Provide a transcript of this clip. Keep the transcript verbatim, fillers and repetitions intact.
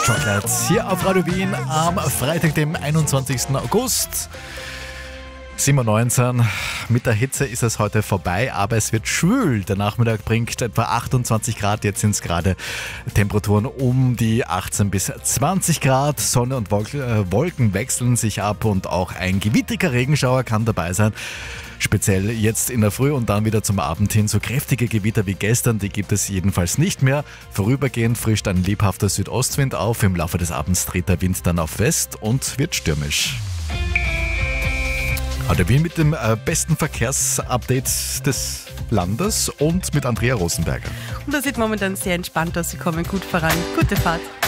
Chocolate hier auf Radio Wien am Freitag, dem einundzwanzigsten August. sieben Uhr neunzehn. Mit der Hitze ist es heute vorbei, aber es wird schwül. Der Nachmittag bringt etwa achtundzwanzig Grad. Jetzt sind es gerade Temperaturen um die achtzehn bis zwanzig Grad. Sonne und Wolken wechseln sich ab und auch ein gewittriger Regenschauer kann dabei sein. Speziell jetzt in der Früh und dann wieder zum Abend hin. So kräftige Gewitter wie gestern, die gibt es jedenfalls nicht mehr. Vorübergehend frischt ein lebhafter Südostwind auf. Im Laufe des Abends dreht der Wind dann auf West und wird stürmisch. Radio Wien mit dem äh, besten Verkehrsupdate des Landes und mit Andrea Rosenberger. Und das sieht momentan sehr entspannt aus. Sie kommen gut voran. Gute Fahrt.